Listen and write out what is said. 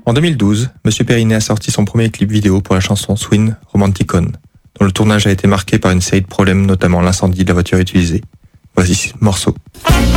En 2012, Monsieur Perinet a sorti son premier clip vidéo pour la chanson Swing Romanticon, dont le tournage a été marqué par une série de problèmes, notamment l'incendie de la voiture utilisée. Voici ce morceau.